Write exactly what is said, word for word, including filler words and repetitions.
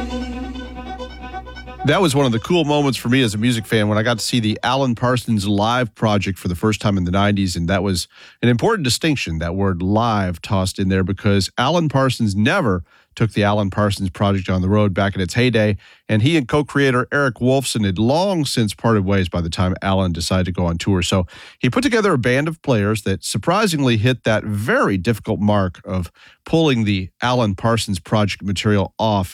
That was one of the cool moments for me as a music fan when I got to see the Alan Parsons Live project for the first time in the nineties, and that was an important distinction, that word live tossed in there, because Alan Parsons never took the Alan Parsons Project on the road back in its heyday, and he and co-creator Eric Wolfson had long since parted ways by the time Alan decided to go on tour. So he put together a band of players that surprisingly hit that very difficult mark of pulling the Alan Parsons Project material off